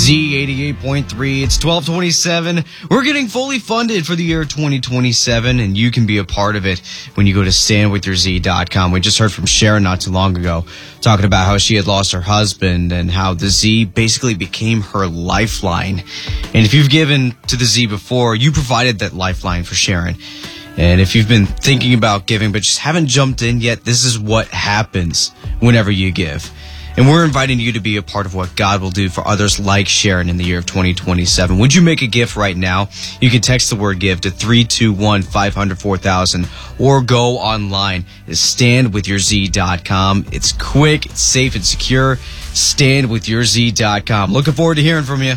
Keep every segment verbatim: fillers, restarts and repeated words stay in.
Z eighty-eight point three, it's twelve twenty-seven. We're getting fully funded for the year twenty twenty-seven, and you can be a part of it when you go to stand with your z dot com. We just heard from Sharon not too long ago, talking about how she had lost her husband and how the Z basically became her lifeline. And if you've given to the Z before, you provided that lifeline for Sharon. And if you've been thinking about giving but just haven't jumped in yet, this is what happens whenever you give. And we're inviting you to be a part of what God will do for others like Sharon in the year of twenty twenty-seven. Would you make a gift right now? You can text the word give to three two one, five hundred, four thousand or go online at stand with your z dot com. It's quick, it's safe, and secure. stand with your z dot com. Looking forward to hearing from you.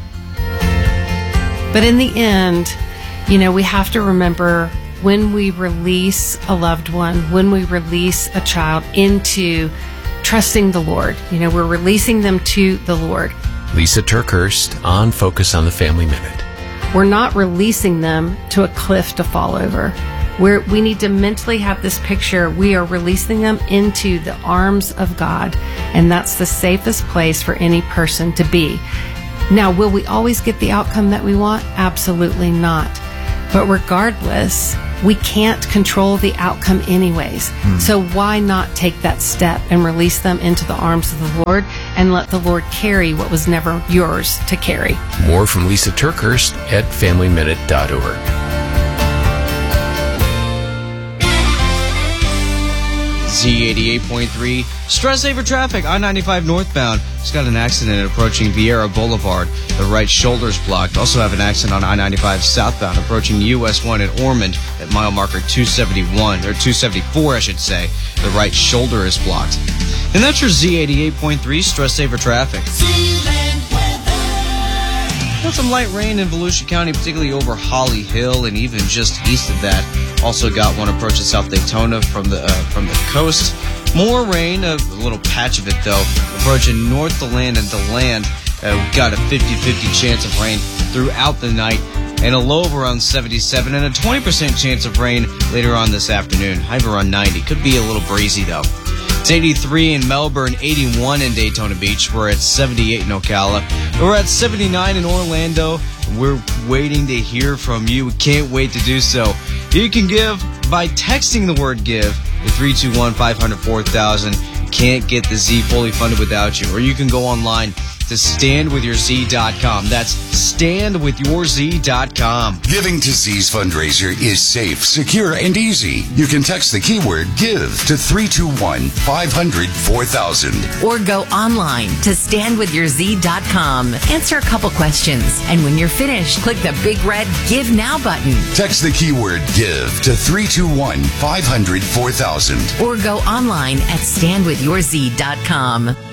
But in the end, you know, we have to remember when we release a loved one, when we release a child into trusting the Lord, you know, we're releasing them to the Lord. Lisa Turkhurst on Focus on the Family Minute. We're not releasing them to a cliff to fall over. We're, we need to mentally have this picture. We are releasing them into the arms of God, and that's the safest place for any person to be. Now, will we always get the outcome that we want? Absolutely not. But regardless, we can't control the outcome anyways. Hmm. So why not take that step and release them into the arms of the Lord and let the Lord carry what was never yours to carry? More from Lisa Turkhurst at family minute dot org. Z eighty-eight point three, stress saver traffic, I ninety-five northbound. Just got an accident approaching Vieira Boulevard. The right shoulder's blocked. Also have an accident on I ninety-five southbound approaching U S one at Ormond at mile marker two seventy-one, or two seventy-four, I should say. The right shoulder is blocked. And that's your Z eighty-eight point three stress saver traffic. Got some light rain in Volusia County, particularly over Holly Hill and even just east of that. Also got one approaching South Daytona from the uh, from the coast. More rain, a little patch of it though, approaching North DeLand and DeLand. Uh, we've got a fifty-fifty chance of rain throughout the night, and a low of around seventy-seven, and a twenty percent chance of rain later on this afternoon. High of around ninety. Could be a little breezy though. It's eighty-three in Melbourne, eighty-one in Daytona Beach. We're at seventy-eight in Ocala. We're at seventy-nine in Orlando. We're waiting to hear from you. We can't wait to do so. You can give by texting the word give to three two one, five hundred, four thousand. Can't get the Z fully funded without you. Or you can go online to stand with your z dot com. That's stand with your z dot com. Giving to Z's fundraiser is safe, secure, and easy. You can text the keyword GIVE to three two one, five hundred, four thousand. Or go online to stand with your z dot com. Answer a couple questions, and when you're finished, click the big red Give Now button. Text the keyword GIVE to three two one, five hundred, four thousand. Or go online at stand with your z dot com.